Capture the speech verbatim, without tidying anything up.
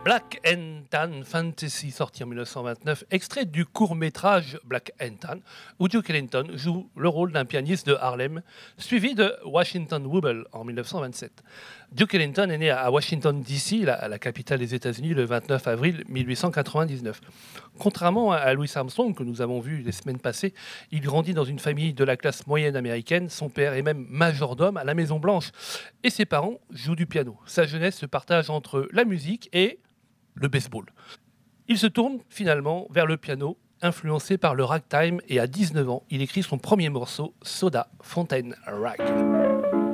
Black and Tan Fantasy, sorti en dix-neuf cent vingt-neuf, extrait du court-métrage Black and Tan, où Duke Ellington joue le rôle d'un pianiste de Harlem, suivi de Washington Wobble en dix-neuf cent vingt-sept. Duke Ellington est né à Washington, D C, la, la capitale des États-Unis, le vingt-neuf avril mille huit cent quatre-vingt-dix-neuf. Contrairement à Louis Armstrong, que nous avons vu les semaines passées, il grandit dans une famille de la classe moyenne américaine. Son père est même majordome à la Maison-Blanche. Et ses parents jouent du piano. Sa jeunesse se partage entre la musique et le baseball. Il se tourne finalement vers le piano, influencé par le ragtime, et à dix-neuf ans, il écrit son premier morceau, Soda Fountain Rag.